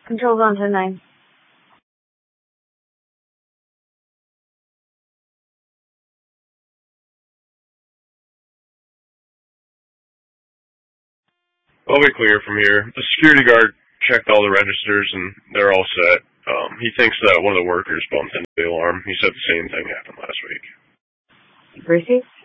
Controls on 10-9. I'll be clear from here. The security guard checked all the registers and they're all set. He thinks that one of the workers bumped into the alarm. He said the same thing happened last week. Gracie?